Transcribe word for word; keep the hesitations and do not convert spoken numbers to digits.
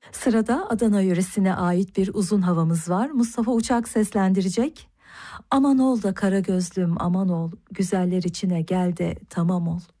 Sırada Adana yöresine ait bir uzun havamız var. Mustafa Uçak seslendirecek. Aman ol da kara gözlüm aman ol, güzeller içine gel de tamam ol.